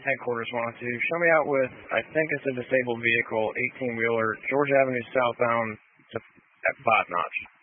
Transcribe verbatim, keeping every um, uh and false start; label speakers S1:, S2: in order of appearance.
S1: headquarters wanted to show me out with, I think it's a disabled vehicle, eighteen-wheeler, Georgia Avenue southbound to at five Notch.